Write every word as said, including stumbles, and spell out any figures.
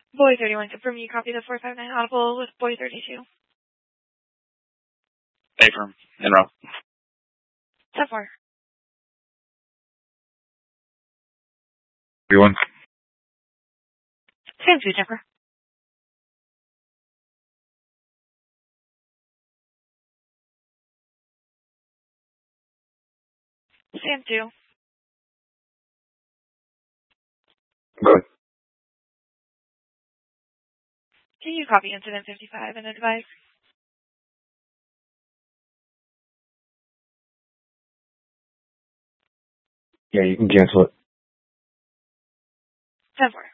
Boy thirty-one, confirm you copy the four five nine audible with Boy thirty-two. Affirm. En route. ten four. Everyone. Stand two, Jennifer. Stand two. Good. Can you copy incident fifty-five and advise? Yeah, you can cancel it. ten four.